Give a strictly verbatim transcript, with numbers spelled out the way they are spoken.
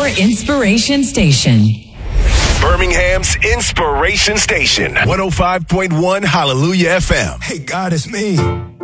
inspiration station. Birmingham's Inspiration Station. one oh five point one Hallelujah F M. Hey, God, it's me.